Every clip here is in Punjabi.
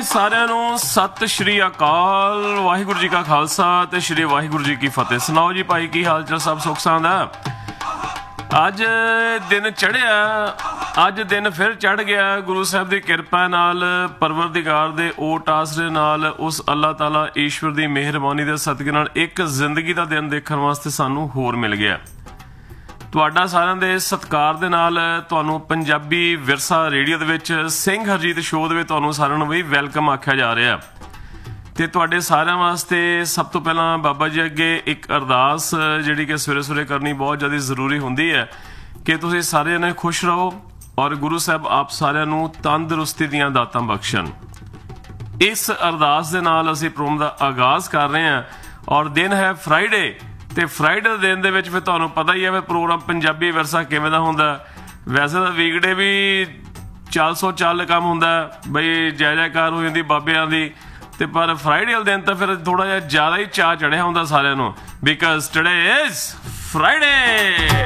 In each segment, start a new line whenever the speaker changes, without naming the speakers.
ਸਾਰਿਆਂ ਨੂੰ ਸਤਿ ਸ਼੍ਰੀ ਅਕਾਲ। ਵਾਹਿਗੁਰੂ ਜੀ ਕਾ ਖਾਲਸਾ ਤੇ ਸ਼੍ਰੀ ਵਾਹਿਗੁਰੂ ਜੀ ਕੀ ਫਤਿਹ। ਸੁਣਾਓ ਜੀ ਭਾਈ, ਕੀ ਹਾਲ ਚਾਲ? ਸਭ ਸੁੱਖ ਸਾਂਦ ਆ? ਅੱਜ ਦਿਨ ਚੜ੍ਹਿਆ, ਅੱਜ ਦਿਨ ਫਿਰ ਚੜ੍ਹ ਗਿਆ ਗੁਰੂ ਸਾਹਿਬ ਦੀ ਕਿਰਪਾ ਨਾਲ, ਪਰਵਰਦੀਗਾਰ ਦੇ ਓਟ ਆਸਰੇ ਨਾਲ, ਉਸ ਅੱਲਾਹ ਤਾਲਾ ਈਸ਼ਵਰ ਦੀ ਮਿਹਰਬਾਨੀ ਦੇ ਸਦਕੇ ਨਾਲ ਇੱਕ ਜ਼ਿੰਦਗੀ ਦਾ ਦਿਨ ਦੇਖਣ ਵਾਸਤੇ ਸਾਨੂੰ ਹੋਰ ਮਿਲ ਗਿਆ। ਤੁਹਾਡਾ ਸਾਰਿਆਂ ਦੇ ਸਤਿਕਾਰ ਦੇ ਨਾਲ ਤੁਹਾਨੂੰ ਪੰਜਾਬੀ ਵਿਰਸਾ ਰੇਡੀਓ ਦੇ ਵਿੱਚ ਸਿੰਘ ਹਰਜੀਤ ਸ਼ੋਅ ਦੇ ਵਿੱਚ ਤੁਹਾਨੂੰ ਸਾਰਿਆਂ ਨੂੰ ਵੀ ਵੈਲਕਮ ਆਖਿਆ ਜਾ ਰਿਹਾ। ਤੇ ਤੁਹਾਡੇ ਸਾਰਿਆਂ ਵਾਸਤੇ ਸਭ ਤੋਂ ਪਹਿਲਾਂ ਬਾਬਾ ਜੀ ਅੱਗੇ ਇੱਕ ਅਰਦਾਸ ਜਿਹੜੀ ਕਿ ਸਵੇਰੇ ਸਵੇਰੇ ਕਰਨੀ ਬਹੁਤ ਜ਼ਿਆਦਾ ਜ਼ਰੂਰੀ ਹੁੰਦੀ ਹੈ ਕਿ ਤੁਸੀਂ ਸਾਰੇ ਜਣੇ ਖੁਸ਼ ਰਹੋ ਔਰ ਗੁਰੂ ਸਾਹਿਬ ਆਪ ਸਾਰਿਆਂ ਨੂੰ ਤੰਦਰੁਸਤੀ ਦੀਆਂ ਦਾਤਾਂ ਬਖਸ਼ਣ। ਇਸ ਅਰਦਾਸ ਦੇ ਨਾਲ ਅਸੀਂ ਪ੍ਰੋਗਰਾਮ ਦਾ ਆਗਾਜ਼ ਕਰ ਰਹੇ ਹਾਂ ਔਰ ਦਿਨ ਹੈ ਫਰਾਈਡੇ। ਤੇ ਫਰਾਈਡੇ ਦੇ ਦਿਨ ਦੇ ਵਿੱਚ ਫਿਰ ਤੁਹਾਨੂੰ ਪਤਾ ਹੀ ਹੈ ਪ੍ਰੋਗਰਾਮ ਪੰਜਾਬੀ ਵਿਰਸਾ ਕਿਵੇਂ ਦਾ ਹੁੰਦਾ। ਵੈਸੇ ਤਾਂ ਵੀਕਡੇ ਵੀ 400 ਚੱਲ ਕੰਮ ਹੁੰਦਾ ਬਈ, ਜੈ ਜੈਕਾਰ ਹੋ ਜਾਂਦੀ ਬਾਬਿਆਂ ਦੀ, ਤੇ ਪਰ ਫਰਾਈਡੇ ਵਾਲੇ ਦਿਨ ਤਾਂ ਫਿਰ ਥੋੜਾ ਜਿਹਾ ਜ਼ਿਆਦਾ ਹੀ ਚਾਅ ਚੜਿਆ ਹੁੰਦਾ ਸਾਰਿਆਂ ਨੂੰ, ਬਿਕਾਜ਼ ਟੁਡੇ ਇਜ਼ ਫਰਾਈਡੇ।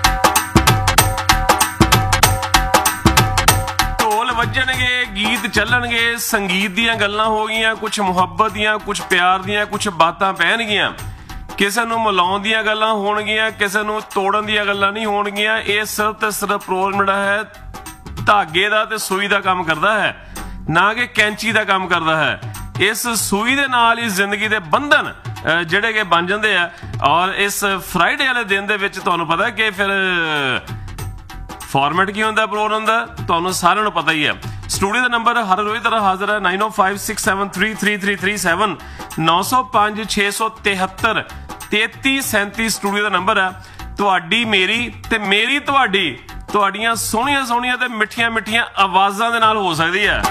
ਢੋਲ ਵੱਜਣਗੇ, ਗੀਤ ਚੱਲਣਗੇ, ਸੰਗੀਤ ਦੀਆਂ ਗੱਲਾਂ ਹੋ ਗਈਆਂ, ਕੁਛ ਮੁਹੱਬਤ ਦੀਆਂ, ਕੁਛ ਪਿਆਰ ਦੀਆਂ, ਕੁਛ ਬਾਤਾਂ ਪੈਣਗੀਆਂ, ਕਿਸੇ ਨੂੰ ਮਿਲਾਉਣ ਦੀਆਂ ਗੱਲਾਂ ਹੋਣਗੀਆਂ, ਕਿਸੇ ਨੂੰ ਤੋੜਨ ਦੀਆਂ ਗੱਲਾਂ ਨਹੀਂ ਹੋਣਗੀਆਂ। ਇਹ ਸਿਰਫ ਤੇ ਸਿਰਫ ਪ੍ਰੋਗਰਾਮ ਜਿਹੜਾ ਹੈ ਧਾਗੇ ਦਾ ਤੇ ਸੂਈ ਦਾ ਕੰਮ ਕਰਦਾ ਹੈ, ਨਾ ਕਿ ਕੈਂਚੀ ਦਾ ਕੰਮ ਕਰਦਾ ਹੈ। ਇਸ ਸੂਈ ਦੇ ਨਾਲ ਹੀ ਜ਼ਿੰਦਗੀ ਦੇ ਬੰਧਨ ਜਿਹੜੇ ਕਿ ਬਣ ਜਾਂਦੇ ਆ। ਔਰ ਇਸ ਫਰਾਈਡੇ ਵਾਲੇ ਦਿਨ ਦੇ ਵਿੱਚ ਤੁਹਾਨੂੰ ਪਤਾ ਕਿ ਫਿਰ ਫਾਰਮੈਟ ਕੀ ਹੁੰਦਾ ਪ੍ਰੋਗਰਾਮ ਦਾ, ਤੁਹਾਨੂੰ ਸਾਰਿਆਂ ਨੂੰ ਪਤਾ ਹੀ ਹੈ। ਸਟੂਡੀਓ ਦਾ ਨੰਬਰ ਹਰ ਰੋਜ਼ ਤਰ੍ਹਾਂ ਹਾਜ਼ਰ ਹੈ 9056733337 905 673 3337 ਸਟੂਡੀਓ ਦਾ ਨੰਬਰ ਹੈ। ਤੁਹਾਡੀ ਮੇਰੀ ਤੇ ਮੇਰੀ ਤੁਹਾਡੀਆਂ ਸੋਹਣੀਆਂ ਸੋਹਣੀਆਂ ਤੇ ਮਿੱਠੀਆਂ ਮਿੱਠੀਆਂ ਆਵਾਜ਼ਾਂ ਦੇ ਨਾਲ ਹੋ ਸਕਦੀ ਹੈ।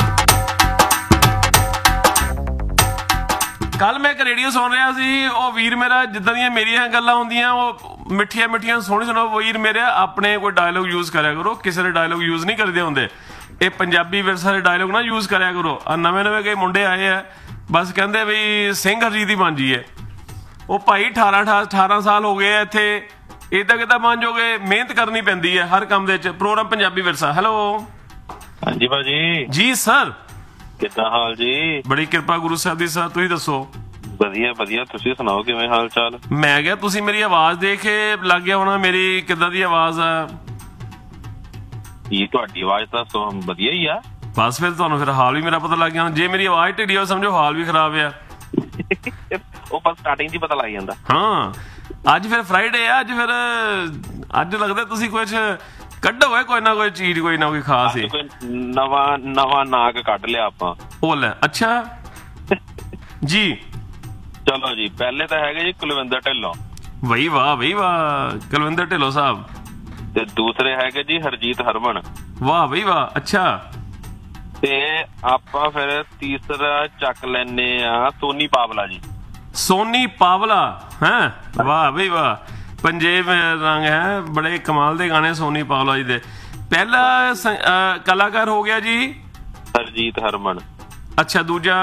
ਕੱਲ ਮੈਂ ਇੱਕ ਰੇਡੀਓ ਸੁਣ ਰਿਹਾ ਸੀ, ਉਹ ਵੀਰ ਮੇਰਾ ਜਿੱਦਾਂ ਦੀਆਂ ਮੇਰੀਆਂ ਗੱਲਾਂ ਹੁੰਦੀਆਂ ਉਹ ਮਿੱਠੀਆਂ ਮਿੱਠੀਆਂ ਸੋਹਣੀ ਸੁਣੋ। ਵੀਰ ਮੇਰੇ ਆਪਣੇ ਕੋਈ ਡਾਇਲੋਗ ਯੂਜ਼ ਕਰਿਆ ਕਰੋ, ਕਿਸੇ ਦੇ ਡਾਇਲੋਗ ਯੂਜ਼ ਨਹੀਂ ਕਰਦੇ ਹੁੰਦੇ। ਇਹ ਪੰਜਾਬੀ ਵਿਰਸਾ ਦੇ ਡਾਇਲੋਗ ਨਾ ਯੂਜ਼ ਕਰਿਆ ਕਰੋ। ਆ ਨਵੇਂ ਨਵੇਂ ਕਈ ਮੁੰਡੇ ਆਏ ਆ, ਬਸ ਕਹਿੰਦੇ ਵੀ ਸਿੰਘ ਹਰਜੀਤ ਹੀ ਬਣ ਜਾਈਏ। ਉਹ ਭਾਈ 18 ਸਾਲ ਹੋ ਗਏ ਆ ਇੱਥੇ, ਏਦਾਂ ਕਿੱਦਾਂ ਬਣ ਜਾਓਗੇ? ਮਿਹਨਤ ਕਰਨੀ ਪੈਂਦੀ ਹੈ ਹਰ ਕੰਮ ਦੇ ਵਿੱਚ। ਪ੍ਰੋਗਰਾਮ ਪੰਜਾਬੀ ਵਿਰਸਾ। ਹੈਲੋ
ਹਾਂਜੀ ਭਾਜੀ।
ਜੀ ਸਰ,
ਕਿੱਦਾਂ ਹਾਲ ਜੀ?
ਬੜੀ ਕਿਰਪਾ ਗੁਰੂ ਸਾਹਿਬ ਦੀ ਸਰ, ਤੁਸੀਂ ਦੱਸੋ?
ਵਧੀਆ ਵਧੀਆ, ਤੁਸੀਂ ਸੁਣਾਓ ਕਿਵੇਂ ਹਾਲ ਚਾਲ?
ਮੈਂ ਕਿਹਾ ਤੁਸੀਂ ਮੇਰੀ ਆਵਾਜ਼ ਦੇਖ ਕੇ ਲੱਗ ਗਿਆ ਹੋਣਾ ਮੇਰੀ ਕਿੱਦਾਂ ਦੀ ਆਵਾਜ਼ ਆ।
ਇਹ ਤੁਹਾਡੀ ਆਵਾਜ਼ ਤਾਂ ਵਧੀਆ ਹੀ ਆ।
ਬਸ ਫਿਰ ਤੁਹਾਨੂੰ ਫਿਰ ਹਾਲ ਵੀ ਮੇਰਾ ਪਤਾ ਲੱਗ ਗਿਆ। ਜੇ ਮੇਰੀ ਆਵਾਜ਼ ਢਿੱਡੀ ਹੋ ਸਮਝੋ ਹਾਲ ਵੀ ਖਰਾਬ ਆ।
ਉਹ ਬਸ ਸਟਾਰਟਿੰਗ 'ਚ ਹੀ ਪਤਾ ਲੱਗ ਜਾਂਦਾ।
ਹਾਂ, ਅੱਜ ਫਿਰ ਫਰਾਈਡੇ ਆ, ਅੱਜ ਲੱਗਦਾ ਤੁਸੀਂ ਕੁਝ ਕੱਢੋ ਹੋਏ, ਕੋਈ ਨਾ ਕੋਈ ਚੀਜ਼, ਕੋਈ ਨਾ ਕੋਈ ਖਾਸ ਹੀ
ਨਵਾਂ ਨਾਕ ਕੱਢ ਲਿਆ ਆਪਾਂ।
ਉਹ ਲੈ, ਅੱਛਾ ਜੀ।
ਚਲੋ ਜੀ, ਪਹਿਲੇ ਤਾਂ ਹੈਗੇ ਜੀ ਕੁਲਵਿੰਦਰ ਢਿੱਲੋਂ।
ਵਈ ਵਾਹ ਬਈ ਵਾਹ, ਕੁਲਵਿੰਦਰ ਢਿੱਲੋਂ ਸਾਹਿਬ।
ਤੇ ਦੂਸਰੇ ਹੈਗੇ ਜੀ ਹਰਜੀਤ ਹਰਮਨ।
ਵਾਹ ਬਈ ਵਾਹ, ਅੱਛਾ।
ਤੇ ਆਪਾਂ ਫਿਰ ਤੀਸਰਾ ਚੱਕ ਲੈਨੇ ਆ ਸੋਨੀ ਪਾਵਲਾ ਜੀ।
ਸੋਨੀ ਪਾਵਲਾ, ਹੈ? ਵਾਹ ਬਈ ਵਾਹ, ਪੰਜੇਬ ਰੰਗ ਹੈ, ਬੜੇ ਕਮਾਲ ਦੇ ਗਾਣੇ ਸੋਨੀ ਪਾਵਲਾ ਜੀ ਦੇ। ਪਹਿਲਾ ਕਲਾਕਾਰ ਹੋ ਗਿਆ ਜੀ
ਹਰਜੀਤ ਹਰਮਨ।
ਅੱਛਾ,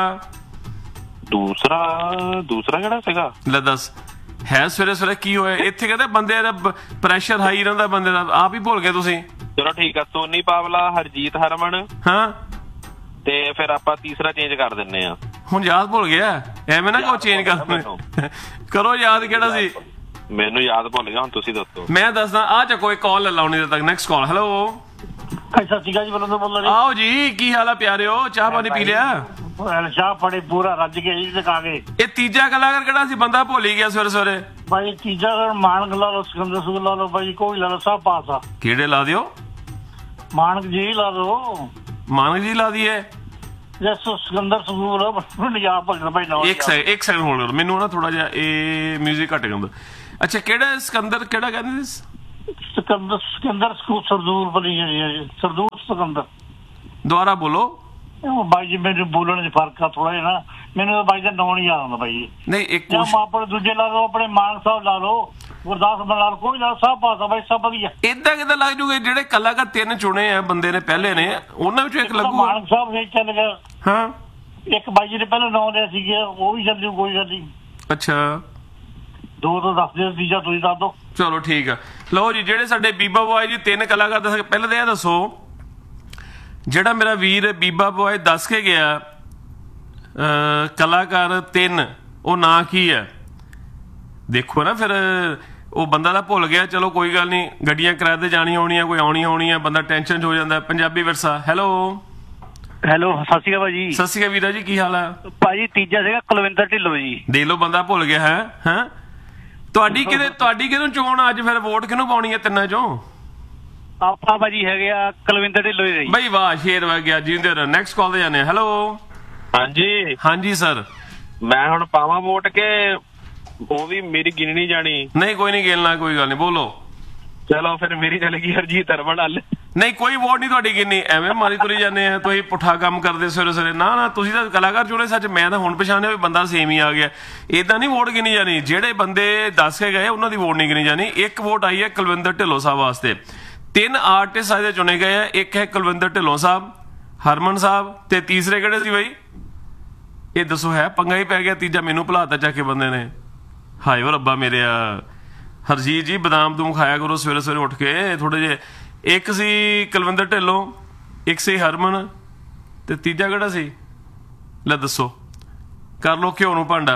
ਦੂਸਰਾ ਕਿਹੜਾ ਸੀਗਾ? ਲੈ
ਦੱਸ। ਹੈ ਸਵੇਰੇ ਸਵੇਰੇ ਕੀ ਹੋਇਆ ਇੱਥੇ? ਕਹਿੰਦੇ ਬੰਦੇ ਦਾ ਪ੍ਰੈਸ਼ਰ ਹਾਈ ਰਹਿੰਦਾ, ਬੰਦੇ ਦਾ। ਆਪ ਹੀ ਭੁੱਲ ਗਏ ਤੁਸੀਂ।
ਚਲੋ ਠੀਕ ਆ, ਸੋਨੀ ਪਾਵਲਾ, ਹਰਜੀਤ ਹਰਮਨ।
ਹਾਂ,
ਤੇ ਫਿਰ ਆਪਾਂ ਤੀਸਰਾ ਚੇਂਜ ਕਰ ਦਿੰਨੇ ਆ।
ਹੁਣ ਯਾਦ ਭੁੱਲ ਗਿਆ, ਐਵੇਂ ਨਾ ਕਹੋ ਚੇਂਜ ਕਰ ਕਰੋ। ਯਾਦ ਕਿਹੜਾ ਸੀ?
ਮੈਨੂੰ ਯਾਦ ਭੁੱਲ ਗਿਆ, ਹੁਣ ਤੁਸੀਂ ਦੱਸੋ।
ਮੈਂ ਦੱਸਦਾ। ਆ ਚੱਕੋ ਇੱਕ ਕਾਲ ਲਾਉਣੀ ਦੇ ਤੱਕ। Next call. ਹੈਲੋ
ਸਤਿ ਸ਼੍ਰੀ ਅਕਾਲ ਜੀ। ਬੋਲੋ।
ਆਓ ਜੀ, ਕੀ ਹਾਲ ਆ ਪਿਆਰਿਓ? ਚਾਹ ਪਾਣੀ ਪੀ ਲਿਆ?
ਚਾਹ ਪਾਣੀ ਪੂਰਾ ਰੱਜ ਕੇ ਜੀ ਦਿਖਾ ਕੇ।
ਇਹ ਤੀਜਾ ਕਲਾਕਾਰ ਕਿਹੜਾ ਸੀ? ਬੰਦਾ ਭੁੱਲ ਹੀ ਗਿਆ ਸਵੇਰੇ ਸਵੇਰੇ।
ਭਾਈ ਤੀਜਾ ਮਾਨਕ ਲਾ ਲਓ, ਸਿਕੰਦਰ ਸੂਰ ਲਾ ਲਓ, ਭਾਈ ਕੋਈ ਲਾ ਲਓ, ਸਭ ਪਾਸ ਆ।
ਕਿਹੜੇ ਲਾ ਦਿਓ?
ਮਾਨਕ ਜੀ ਲਾ ਲਓ।
ਮਾਨਕ ਜੀ ਲਾ ਦਈਏ?
ਜੈਸੋ ਸਿਕੰਦਰ ਸੂਰ ਪੰਜਾਬ ਭਗਤ ਭਾਈ ਨਾ।
ਇੱਕ ਸੈਕਿੰਡ ਹੋਲਡ ਕਰੋ, ਮੈਨੂੰ ਨਾ ਥੋੜਾ ਜਿਹਾ ਇਹ ਮਿਊਜ਼ਿਕ ਘੱਟ ਜਾਂਦਾ। ਅੱਛਾ, ਕਿਹੜਾ ਸਿਕੰਦਰ? ਕਿਹੜਾ ਕਹਿੰਦੇ?
ਸਿਕੰਦਰ ਸਰਦੂਰ ਬਣੀ ਜੀ, ਸਰਦੂਰ ਸਿਕੰਦਰ।
ਦੁਬਾਰਾ ਬੋਲੋ।
ਬਾਈ ਜੀ ਮੈਨੂੰ ਬੋਲਣ 'ਚ ਫਰਕ ਆ ਥੋੜਾ ਜਿਹਾ ਨਾ, ਮੈਨੂੰ ਬਾਈ ਦਾ ਨਾਂ ਨਹੀਂ ਯਾਦ ਆਉਂਦਾ ਬਾਈ।
ਨਹੀਂ, ਇੱਕ
ਆਪਣੇ ਦੂਜੇ ਲਾ ਲਓ, ਆਪਣੇ ਮਾਨ ਸਾਹਿਬ ਲਾ ਲਓ, ਗੁਰਦਾਸ ਮਾਨ ਲਾ ਲਓ, ਕੋਈ ਲਾ, ਸਭ ਪਾਸ ਆ ਬਾਈ, ਸਭ ਵਧੀਆ।
ਏਦਾਂ ਕਿੱਦਾਂ ਲੱਗ ਜੂਗੇ? ਜਿਹੜੇ ਕਲਾਕਾਰ ਤਿੰਨ ਚੁਣੇ ਆ ਬੰਦੇ ਨੇ ਪਹਿਲੇ ਨੇ, ਉਹਨਾਂ ਵਿੱਚੋਂ ਇੱਕ ਲੱਗੂ।
ਮਾਨ ਸਾਹਿਬ ਨਹੀਂ ਚੱਲ ਗਿਆ।
ਹਾਂ,
ਇੱਕ ਬਾਈ ਜੀ ਨੇ ਪਹਿਲਾਂ ਨਾਂ ਲਿਆ ਸੀਗੇ, ਉਹ ਵੀ ਚੱਲੂ, ਕੋਈ ਗੱਲ ਨਹੀਂ।
ਅੱਛਾ,
ਦੋ ਤਾਂ ਦੱਸ ਦਿਓ, ਤੀਜਾ ਤੁਸੀਂ ਦੱਸ ਦਿਓ।
ਚਲੋ ਠੀਕ ਆ। ਲਓ ਜੀ, ਜਿਹੜੇ ਸਾਡੇ ਬੀਬਾ ਬੁਆਏ ਜੀ ਤਿੰਨ ਕਲਾਕਾਰ ਦੱਸ, ਪਹਿਲਾਂ ਤਾਂ ਇਹ ਦੱਸੋ ਜਿਹੜਾ ਮੇਰਾ ਵੀਰ ਬੀਬਾ ਬੁਆਏ ਦੱਸ ਕੇ ਗਿਆ ਕਲਾਕਾਰ 3 ਉਹ ਨਾਂ ਕੀ ਹੈ? ਦੇਖੋ ਨਾ, ਫਿਰ ਉਹ ਬੰਦਾ ਤਾਂ ਭੁੱਲ ਗਿਆ। ਚਲੋ ਕੋਈ ਗੱਲ ਨਹੀਂ, ਗੱਡੀਆਂ ਕਿਰਾਏ ਤੇ ਜਾਣੀ ਹੋਣੀਆਂ, ਕੋਈ ਆਉਣੀ ਹੋਣੀ ਹੈ, ਬੰਦਾ ਟੈਨਸ਼ਨ 'ਚ ਹੋ ਜਾਂਦਾ। ਪੰਜਾਬੀ ਵਿਰਸਾ। ਹੈਲੋ
ਹੈਲੋ, ਸਤਿ ਸ਼੍ਰੀ ਅਕਾਲ ਭਾਜੀ।
ਸਤਿ ਸ਼੍ਰੀ ਅਕਾਲ ਵੀਰਾ ਜੀ, ਕੀ ਹਾਲ ਆ?
ਭਾਜੀ ਤੀਜਾ ਸੀਗਾ ਕੁਲਵਿੰਦਰ ਢਿੱਲੋਂ ਜੀ।
ਦੇਖ ਲਓ, ਬੰਦਾ ਭੁੱਲ ਗਿਆ ਹੈ। ਹੈਂ, ਤੁਹਾਡੀ ਕਿਹਨੂੰ ਚੋਣ ਅੱਜ? ਫਿਰ ਵੋਟ ਕਿਹਨੂੰ ਪਾਉਣੀ ਹੈ ਤਿੰਨਾਂ ਚੋਂ?
ਆਪਾਂ ਭਾਜੀ ਹੈਗੇ ਆ ਕੁਲਵਿੰਦਰ ਢਿੱਲੋਂ ਜੀ।
ਬਈ ਵਾਹ, ਸ਼ੇਰ ਵਗ ਗਿਆ। ਜਿੰਦੇ ਰਹੋ। ਨੈਕਸਟ ਕਾਲ ਤੇ ਜਾਂਦੇ ਆ। ਹੈਲੋ
ਹਾਂਜੀ
ਹਾਂਜੀ ਸਰ।
ਮੈਂ ਹੁਣ ਪਾਵਾਂ ਵੋਟ ਕੇ ਉਹ ਵੀ ਮੇਰੀ ਗਿਣਨੀ ਜਾਣੀ?
ਨਹੀਂ, ਕੋਈ ਨਹੀਂ ਗਿਣਨਾ, ਕੋਈ ਗੱਲ ਨਹੀਂ, ਬੋਲੋ।
ਚਲੋ ਫਿਰ ਮੇਰੀ ਚੱਲ ਗਈ ਹਰਜੀਤ ਹਰਮਨ ਵੱਲ।
ਨਹੀਂ, ਕੋਈ ਵੋਟ ਨਹੀਂ ਤੁਹਾਡੀ ਗਿਣਨੀ। ਐਵੇਂ ਮਾਰੀ ਤੁਰੀ ਜਾਂਦੇ ਆ, ਤੁਸੀਂ ਪੁੱਠਾ ਕੰਮ ਕਰਦੇ ਸਵੇਰੇ ਸਵੇਰੇ। ਨਾ ਨਾ, ਤੁਸੀਂ ਤਾਂ ਕਲਾਕਾਰ ਚੁਣੇ। ਸੱਚ, ਮੈਂ ਤਾਂ ਹੁਣ ਪਛਾਣਿਆ ਵੀ ਬੰਦਾ ਸੇਮ ਹੀ ਆ ਗਿਆ। ਏਦਾਂ ਨਹੀਂ ਵੋਟ ਗਿਣੀ ਜਾਣੀ। ਜਿਹੜੇ ਬੰਦੇ ਦੱਸ ਕੇ ਗਏ ਉਹਨਾਂ ਦੀ ਵੋਟ ਨਹੀਂ ਗਿਣੀ ਜਾਣੀ। ਇੱਕ ਵੋਟ ਆਈ ਹੈ ਕੁਲਵਿੰਦਰ ਢਿੱਲੋਂ ਸਾਹਿਬ ਵਾਸਤੇ। 3 ਆਰਟਿਸਟ ਅੱਜ ਚੁਣੇ ਗਏ ਆ। ਇੱਕ ਹੈ ਕੁਲਵਿੰਦਰ ਢਿੱਲੋਂ ਸਾਹਿਬ, ਹਰਮਨ ਸਾਹਿਬ, ਤੇ ਤੀਸਰੇ ਕਿਹੜੇ ਸੀ ਬਈ? ਇਹ ਦੱਸੋ। ਹੈ ਪੰਗਾ ਹੀ ਪੈ ਗਿਆ। ਤੀਜਾ ਮੈਨੂੰ ਭੁਲਾਤਾ ਚੱਕ ਕੇ ਬੰਦੇ ਨੇ। ਹਾਏ ਓ ਰੱਬਾ ਮੇਰਿਆ। ਹਰਜੀਤ ਜੀ, ਬਦਾਮ ਦੂਮ ਖਾਇਆ ਕਰੋ ਸਵੇਰੇ ਸਵੇਰੇ ਉੱਠ ਕੇ ਥੋੜੇ ਜਿਹੇ। ਇੱਕ ਸੀ ਕੁਲਵਿੰਦਰ ਢਿੱਲੋਂ, ਇੱਕ ਸੀ ਹਰਮਨ, ਤੇ ਤੀਜਾ ਕਿਹੜਾ ਸੀ? ਲੈ ਦੱਸੋ। ਕਰ ਲੋ ਘਿਓ ਨੂੰ ਭਾਂਡਾ।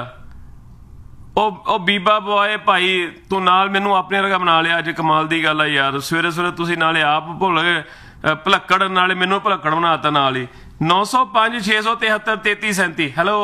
ਉਹ ਬੀਬਾ ਬੁਆਏ ਭਾਈ, ਤੂੰ ਨਾਲ ਮੈਨੂੰ ਆਪਣੇ ਵਰਗਾ ਬਣਾ ਲਿਆ। ਅੱਜ ਕਮਾਲ ਦੀ ਗੱਲ ਆ ਯਾਰ। ਸਵੇਰੇ ਸਵੇਰੇ ਤੁਸੀਂ ਨਾਲੇ ਆਪ ਭੁੱਲ ਗਏ ਭੁਲੱਕੜ, ਨਾਲੇ ਮੈਨੂੰ ਭੁਲੱਕੜ ਬਣਾਤਾ ਨਾਲ ਹੀ। 905 673 3337। ਹੈਲੋ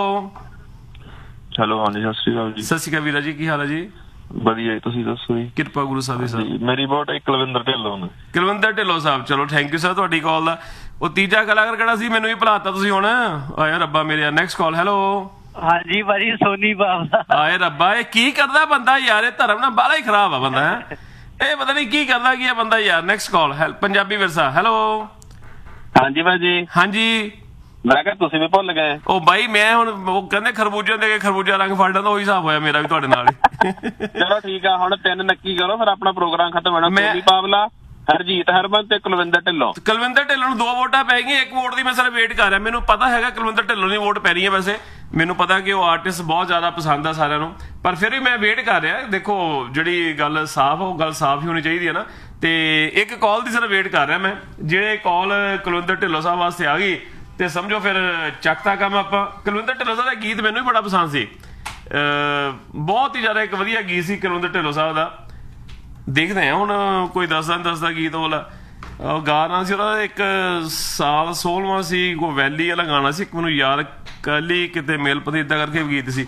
ਹੈਲੋ, ਹਾਂਜੀ ਸਤਿ ਸ਼੍ਰੀ ਅਕਾਲ ਜੀ।
ਸਤਿ ਸ਼੍ਰੀ ਅਕਾਲ ਵੀਰਾ ਜੀ, ਕੀ ਹਾਲ ਹੈ ਜੀ?
ਵਧੀਆ ਜੀ, ਤੁਸੀਂ ਦੱਸੋ ਜੀ?
ਕਿਰਪਾ ਗੁਰੂ ਸਾਹਿਬ ਦੀ ਸਾਹਿਬ।
ਮੇਰੀ ਵੋਟ ਕੁਲਵਿੰਦਰ ਢਿੱਲੋਂ ਨੂੰ।
ਕੁਲਵਿੰਦਰ ਢਿੱਲੋਂ ਸਾਹਿਬ। ਚਲੋ ਥੈਂਕ ਯੂ ਸਰ ਤੁਹਾਡੀ ਕਾਲ ਦਾ। ਉਹ ਤੀਜਾ ਕਲਾਕਾਰ ਕਿਹੜਾ ਸੀ? ਮੈਨੂੰ ਵੀ ਭੁਲਾਤਾ ਤੁਸੀਂ ਹੁਣ। ਆਏ ਰੱਬਾ ਮੇਰੇ। Next call. ਹੈਲੋ
ਹਾਂਜੀ ਭਾਜੀ, ਸੋਨੀ ਬਾਬਾ।
ਆਏ ਰੱਬਾ, ਇਹ ਕੀ ਕਰਦਾ ਬੰਦਾ ਯਾਰ? ਇਹ ਧਰਮ ਨਾਲ ਬਾਹਲਾ ਹੀ ਖਰਾਬ ਆ ਬੰਦਾ। ਹੈ ਇਹ ਪਤਾ ਨਹੀਂ ਕੀ ਕਰਦਾ ਕੀ ਆ ਬੰਦਾ ਯਾਰ। Next call. ਪੰਜਾਬੀ ਵਿਰਸਾ। ਹੈਲੋ
ਹਾਂਜੀ ਭਾਜੀ।
ਹਾਂਜੀ।
ਮੈਂ ਕਿਹਾ ਤੁਸੀਂ ਵੀ ਭੁੱਲ ਗਏ।
ਉਹ ਬਾਈ, ਮੈਂ ਹੁਣ ਉਹ ਕਹਿੰਦੇ ਖਰਬੂਜੇ ਦੇ ਕੇ ਖਰਬੂਜਾ ਰੰਗ ਫੜਦਾ, ਤਾਂ ਉਹੀ ਹਿਸਾਬ ਹੋਇਆ ਮੇਰਾ ਵੀ ਤੁਹਾਡੇ ਨਾਲ ਹੀ।
ਚਲੋ ਠੀਕ ਆ, ਹੁਣ 3 ਨੱਕੀ ਕਰੋ, ਫਿਰ ਆਪਣਾ ਪ੍ਰੋਗਰਾਮ ਖਤਮ ਹੋਣਾ। ਸੋਨੀ ਬਾਬਲਾ, ਹਰਜੀਤ ਹਰਮਨ ਤੇ ਕੁਲਵਿੰਦਰ ਢਿੱਲੋਂ।
ਕੁਲਵਿੰਦਰ ਢਿੱਲੋਂ ਨੂੰ 2 ਵੋਟਾਂ ਪੈ ਗਈਆਂ। 1 ਵੋਟ ਦੀ ਮੈਂ ਸਰ ਵੇਟ ਕਰ ਰਿਹਾ। ਮੈਨੂੰ ਪਤਾ ਹੈਗਾ ਕੁਲਵਿੰਦਰ ਢਿੱਲੋਂ ਦੀ ਵੋਟ ਪੈ ਰਹੀ ਹੈ। ਵੈਸੇ ਮੈਨੂੰ ਪਤਾ ਕਿ ਉਹ ਆਰਟਿਸਟ ਬਹੁਤ ਜ਼ਿਆਦਾ ਪਸੰਦ ਆ ਸਾਰਿਆਂ ਨੂੰ, ਪਰ ਫਿਰ ਵੀ ਮੈਂ ਵੇਟ ਕਰ ਰਿਹਾ। ਦੇਖੋ, ਜਿਹੜੀ ਗੱਲ ਸਾਫ਼, ਉਹ ਗੱਲ ਸਾਫ਼ ਹੀ ਹੋਣੀ ਚਾਹੀਦੀ ਹੈ ਨਾ। ਤੇ ਇੱਕ ਕਾਲ ਦੀ ਸਰ ਵੇਟ ਕਰ ਰਿਹਾ ਮੈਂ। ਜਿਹੜੇ ਕਾਲ ਕੁਲਵਿੰਦਰ ਢਿੱਲੋਂ ਸਾਹਿਬ ਵਾਸਤੇ ਆ ਗਈ ਤੇ ਸਮਝੋ ਫਿਰ ਚੱਕਤਾ ਕੰਮ ਆਪਾਂ। ਕੁਲਵਿੰਦਰ ਢਿੱਲੋਂ ਸਾਹਿਬ ਦਾ ਗੀਤ ਮੈਨੂੰ ਵੀ ਬੜਾ ਪਸੰਦ ਸੀ। ਬਹੁਤ ਹੀ ਜ਼ਿਆਦਾ ਇੱਕ ਵਧੀਆ ਗੀਤ ਸੀ ਕੁਲਵਿੰਦਰ ਢਿੱਲੋਂ ਸਾਹਿਬ ਦਾ। ਦੇਖਦੇ ਹਾਂ ਹੁਣ ਕੋਈ ਦੱਸਦਾ ਗੀਤ ਵਾਲਾ। ਗਾਣਾ ਸੀ ਉਹਦਾ, ਇੱਕ ਸਾਲ 16ਵਾਂ ਸੀ, ਕੋਈ ਵੈਲੀ ਵਾਲਾ ਗਾਣਾ ਸੀ। ਇੱਕ ਮੈਨੂੰ ਯਾਰ ਕੱਲੀ ਕਿਤੇ ਮੇਲ ਪਤੀ ਇਦਾਂ ਕਰਕੇ ਗੀਤ ਸੀ।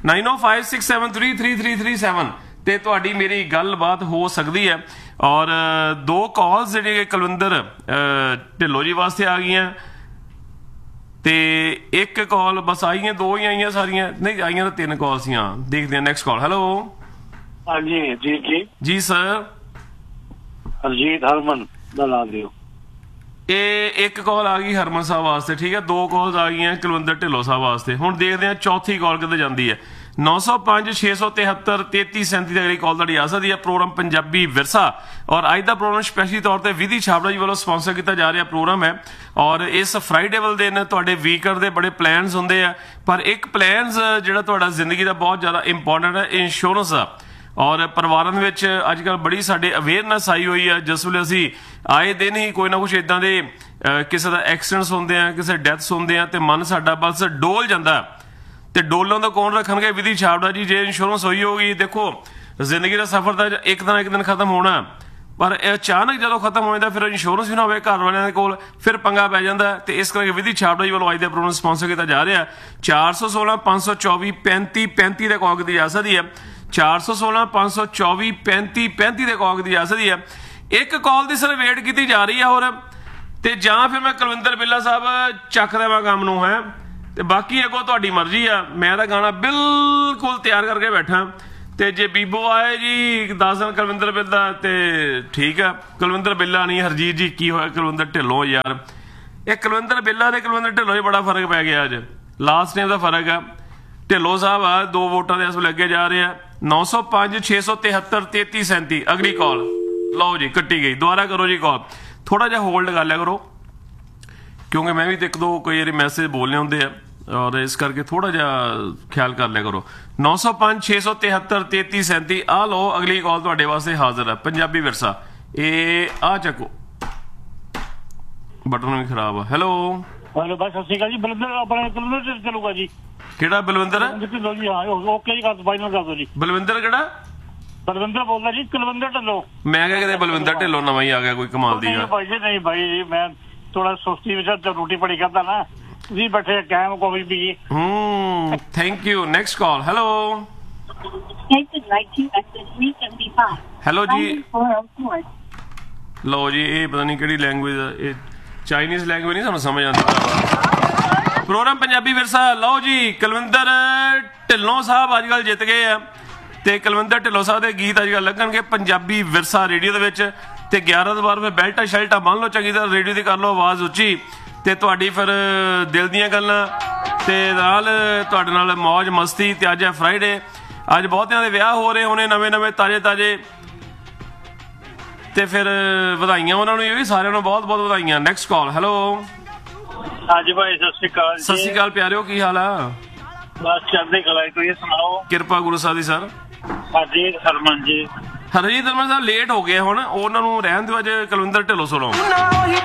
9056733337 ਤੇ ਤੁਹਾਡੀ ਮੇਰੀ ਗੱਲਬਾਤ ਹੋ ਸਕਦੀ ਹੈ। ਔਰ 2 ਕਾਲਸ ਜਿਹੜੇ ਕੁਲਵਿੰਦਰ ਢਿੱਲੋਂ ਜੀ ਵਾਸਤੇ ਆ ਗਈਆਂ, ਤੇ ਇੱਕ ਕਾਲ ਬਸ ਆਈਆਂ। 2 ਹੀ ਆਈਆਂ, ਸਾਰੀਆਂ ਨਹੀਂ ਆਈਆਂ ਤਾਂ 3 ਕਾਲ ਸੀ। ਦੇਖਦੇ ਹਾਂ ਨੈਕਸਟ ਕਾਲ। ਹੈਲੋ
ਹਾਂਜੀ ਜੀ ਜੀ
ਜੀ ਸਰ।
ਹਰਜੀਤ ਹਰਮਨ ਦਾ ਲਾ ਦਿਓ।
ਇਹ ਇੱਕ ਕਾਲ ਆ ਗਈ ਹਰਮਨ ਸਾਹਿਬ ਵਾਸਤੇ, ਠੀਕ ਹੈ। 2 ਕਾਲਸ ਆ ਗਈਆਂ ਕੁਲਵਿੰਦਰ ਢਿੱਲੋਂ ਸਾਹਿਬ ਵਾਸਤੇ। ਹੁਣ ਦੇਖਦੇ ਹਾਂ ਚੌਥੀ ਕਾਲ ਕਿੱਥੇ ਜਾਂਦੀ ਹੈ। 905 673 3337 ਦੀ ਅਗਲੀ ਕਾਲ ਤੁਹਾਡੀ ਆ ਸਕਦੀ ਹੈ। ਪ੍ਰੋਗਰਾਮ ਪੰਜਾਬੀ ਵਿਰਸਾ, ਔਰ ਅੱਜ ਦਾ ਪ੍ਰੋਗਰਾਮ ਸਪੈਸ਼ਲੀ ਤੌਰ ਤੇ ਵਿਧੀ ਛਾਬੜਾ ਜੀ ਵੱਲੋਂ ਸਪਾਂਸਰ ਕੀਤਾ ਜਾ ਰਿਹਾ ਪ੍ਰੋਗਰਾਮ ਹੈ। ਔਰ ਇਸ ਫਰਾਈਡੇ ਵਾਲੇ ਦਿਨ ਤੁਹਾਡੇ ਵੀਕਐਂਡ ਦੇ ਬੜੇ ਪਲਾਨਸ ਹੁੰਦੇ ਆ, ਪਰ ਇੱਕ ਪਲਾਨਸ ਜਿਹੜਾ ਤੁਹਾਡਾ ਜ਼ਿੰਦਗੀ ਦਾ ਬਹੁਤ ਜ਼ਿਆਦਾ ਇੰਪੋਰਟੈਂਟ ਹੈ, ਇੰਸ਼ੋਰੈਂਸ ਦਾ। ਔਰ ਪਰਿਵਾਰਾਂ ਦੇ ਵਿੱਚ ਅੱਜ ਕੱਲ੍ਹ ਬੜੀ ਸਾਡੇ ਅਵੇਅਰਨੈਸ ਆਈ ਹੋਈ ਹੈ। ਜਿਸ ਵੇਲੇ ਅਸੀਂ ਆਏ ਦਿਨ ਹੀ ਕੋਈ ਨਾ ਕੁਛ ਇੱਦਾਂ ਦੇ ਕਿਸੇ ਦਾ ਐਕਸੀਡੈਂਟਸ ਹੁੰਦੇ ਆ, ਕਿਸੇ ਡੈਥਸ ਹੁੰਦੇ ਆ, ਤੇ ਮਨ ਸਾਡਾ ਬਸ ਡੋਲ ਜਾਂਦਾ। ਤੇ ਡੋਲਾਂ ਦਾ ਕੌਣ ਰੱਖਣਗੇ? ਵਿਧੀ ਛਾਬੜਾ ਜੀ। ਜੇ ਇੰਸ਼ੋਰੈਂਸ ਹੋਈ ਹੋਗੀ, ਦੇਖੋ ਜ਼ਿੰਦਗੀ ਦਾ ਸਫ਼ਰ ਤਾਂ ਇੱਕ ਦਿਨ ਖਤਮ ਹੋਣਾ, ਪਰ ਇਹ ਅਚਾਨਕ ਜਦੋਂ ਖਤਮ ਹੋ ਜਾਂਦਾ, ਫਿਰ ਇੰਸ਼ੋਰੈਂਸ ਵੀ ਨਾ ਹੋਵੇ ਘਰ ਵਾਲਿਆਂ ਦੇ ਕੋਲ, ਫਿਰ ਪੰਗਾ ਪੈ ਜਾਂਦਾ। ਤੇ ਇਸ ਕਰਕੇ ਵਿਧੀ ਛਾਬੜਾ ਜੀ ਵੱਲੋਂ ਅੱਜ ਦੇ ਪ੍ਰੋਗਰਾਮ ਸਪਾਂਸਰ ਕੀਤਾ ਜਾ ਰਿਹਾ। 416 524 35 35 ਦੇ ਕਾਲ ਕੀਤੀ ਜਾ ਸਕਦੀ ਹੈ। 416 524 35 35 ਦੇ ਕਾਲ ਕੀਤੀ ਜਾ ਸਕਦੀ ਹੈ। ਇੱਕ ਕਾਲ ਦੀ ਸਰ ਵੇਟ ਕੀਤੀ ਜਾ ਰਹੀ ਹੈ। ਹੋਰ ਤੇ ਜਾਂ ਫਿਰ ਮੈਂ ਕੁਲਵਿੰਦਰ ਬਿੱਲਾ ਸਾਹਿਬ ਚੱਕ ਦੇਵਾਂ ਕੰਮ ਨੂੰ, ਹੈ। ਤੇ ਬਾਕੀ ਅੱਗੋਂ ਤੁਹਾਡੀ ਮਰਜ਼ੀ ਆ। ਮੈਂ ਤਾਂ ਗਾਣਾ ਬਿਲਕੁਲ ਤਿਆਰ ਕਰਕੇ ਬੈਠਾ। ਤੇ ਜੇ ਬੀਬੋ ਆਏ ਜੀ 10 ਦਿਨ ਕੁਲਵਿੰਦਰ ਬਿੱਲਾ, ਤੇ ਠੀਕ ਆ। ਕੁਲਵਿੰਦਰ ਬਿੱਲਾ ਨਹੀਂ, ਹਰਜੀਤ ਜੀ। ਕੀ ਹੋਇਆ ਕੁਲਵਿੰਦਰ ਢਿੱਲੋਂ ਯਾਰ? ਇਹ ਕੁਲਵਿੰਦਰ ਬਿੱਲਾ ਤੇ ਕੁਲਵਿੰਦਰ ਢਿੱਲੋਂ 'ਚ ਬੜਾ ਫਰਕ ਪੈ ਗਿਆ। ਅੱਜ ਲਾਸਟ ਨੇਮ ਦਾ ਫਰਕ ਆ। ਢਿੱਲੋਂ ਸਾਹਿਬ ਆ 2 ਵੋਟਾਂ ਦੇ ਇਸ ਵੇਲੇ ਅੱਗੇ ਜਾ ਰਹੇ ਆ। 905 673 3337 ਅਗਲੀ ਕਾਲ। ਲਓ ਜੀ, ਕੱਟੀ ਗਈ। ਦੁਬਾਰਾ ਕਰੋ ਜੀ ਕਾਲ। ਥੋੜਾ ਜਿਹਾ ਹੋਲਡ ਕਰ ਲਿਆ ਕਰੋ, ਕਿਉਂਕਿ ਮੈਂ ਵੀ ਤੇ 1-2 ਕੋਈ ਵਾਰੀ ਮੈਸੇਜ ਬੋਲਨੇ ਹੁੰਦੇ ਆ, ਔਰ ਇਸ ਕਰਕੇ ਥੋੜਾ ਜਿਹਾ ਖਿਆਲ ਕਰ ਲਿਆ ਕਰੋ। 905 673 3337 ਆ ਲਓ ਅਗਲੀ ਕਾਲ ਤੁਹਾਡੇ ਵਾਸਤੇ ਹਾਜ਼ਰ ਹੈ। ਪੰਜਾਬੀ ਵਿਰਸਾ। ਇਹ ਆ ਚੱਕੋ, ਬਟਨ ਵੀ ਖਰਾਬ ਆ। ਹੈਲੋ
ਹੈਲੋ ਬਸ ਸਤਿ ਸ਼੍ਰੀ ਅਕਾਲ ਜੀ। ਬਲਵਿੰਦਰ ਆਪਣੇ ਕਿਲੋਮੀਟਰ ਚੱਲੂਗਾ ਜੀ।
ਕਿਹੜਾ ਬਲਵਿੰਦਰ?
ਢਿੱਲੋਂ ਜੀ। ਹਾਂ ਓਕੇ ਜੀ, ਕਰ ਫਾਈਨਲ ਕਰ ਦਿਓ ਜੀ।
ਬਲਵਿੰਦਰ ਕਿਹੜਾ?
ਬਲਵਿੰਦਰ ਬੋਲਦਾ ਜੀ, ਕੁਲਵਿੰਦਰ ਢਿੱਲੋਂ।
ਮੈਂ ਕਿਹਾ ਕਿਤੇ ਬਲਵਿੰਦਰ ਢਿੱਲੋਂ ਨਵਾਂ ਹੀ ਆ ਗਿਆ ਕੋਈ ਕਮਾਲ ਦੀ
ਨਹੀਂ
ਗੱਲ।
ਭਾਈ ਜੀ, ਨਹੀਂ ਭਾਈ ਜੀ, ਮੈਂ ਥੋੜਾ ਸੁਸਤੀ ਵਿੱਚ ਰੋਟੀ ਪਾਣੀ ਕਰਦਾ ਨਾ। ਤੁਸੀਂ ਬੈਠੇ ਕਾਇਮ ਕੋਈ ਵੀ।
Thank you. Next call. Hello hello ਜੀ। ਲਓ ਜੀ, ਇਹ ਪਤਾ ਨਹੀਂ ਕਿਹੜੀ ਲੈਂਗੁਏਜ ਆ, ਇਹ ਚਾਈਨੀਜ਼ ਲੈਂਗੁਏਜ ਨਹੀਂ ਸਾਨੂੰ ਸਮਝ ਆਉਂਦੀ। ਪ੍ਰੋਗਰਾਮ ਪੰਜਾਬੀ ਵਿਰਸਾ। ਲਓ ਜੀ, ਕੁਲਵਿੰਦਰ ਢਿੱਲੋਂ ਸਾਹਿਬ ਅੱਜ ਕੱਲ੍ਹ ਜਿੱਤ ਗਏ ਆ ਤੇ ਕੁਲਵਿੰਦਰ ਢਿੱਲੋਂ ਸਾਹਿਬ ਦੇ ਗੀਤ ਅੱਜ ਕੱਲ੍ਹ ਲੱਗਣਗੇ ਪੰਜਾਬੀ ਵਿਰਸਾ ਰੇਡੀਓ ਦੇ ਵਿੱਚ। ਤੇ 11 ਤੋਂ ਬਾਅਦ ਫਿਰ ਬੈਲਟਾਂ ਸ਼ੈਲਟਾਂ ਬੰਨ ਲਓ ਚੰਗੀ ਤਰ੍ਹਾਂ, ਰੇਡੀਓ ਦੀ ਕਰ ਲਓ ਆਵਾਜ਼ ਉੱਚੀ, ਤੇ ਤੁਹਾਡੀ ਫਿਰ ਦਿਲ ਦੀਆਂ ਗੱਲਾਂ ਤੇ ਨਾਲ ਤੁਹਾਡੇ ਨਾਲ ਮੌਜ ਮਸਤੀ। ਤੇ ਅੱਜ ਹੈ ਫਰਾਈਡੇ, ਅੱਜ ਬਹੁਤਿਆਂ ਦੇ ਵਿਆਹ ਹੋ ਰਹੇ ਹੋਣੇ, ਨਵੇਂ ਤਾਜ਼ੇ, ਤੇ ਫਿਰ ਵਧਾਈਆਂ ਉਹਨਾਂ ਨੂੰ, ਇਹ ਵੀ ਸਾਰਿਆਂ ਨੂੰ ਬਹੁਤ ਬਹੁਤ ਵਧਾਈਆਂ। Next call. ਹੈਲੋ
ਹਾਂਜੀ ਭਾਈ ਸਤਿ ਸ਼੍ਰੀ ਅਕਾਲ।
ਸਤਿ ਸ਼੍ਰੀ ਅਕਾਲ ਪਿਆਰਿਓ, ਕੀ ਹਾਲ ਆ?
ਬਸ ਚੜ੍ਹਦੀ ਕਲਾ, ਤੁਸੀਂ ਸੁਣਾਓ?
ਕਿਰਪਾ ਗੁਰੂ ਸਾਹਿਬ ਦੀ ਸਰ।
ਹਾਂਜੀ ਹਰਮਨ ਜੀ।
ਹਰਜੀਤ ਸਾਹਿਬ ਲੇਟ ਹੋ ਗਏ ਹੁਣ, ਉਹਨਾਂ ਨੂੰ ਰਹਿਣ ਦਿਓ, ਅੱਜ ਕੁਲਵਿੰਦਰ ਢਿੱਲੋਂ ਸੁਣੋ।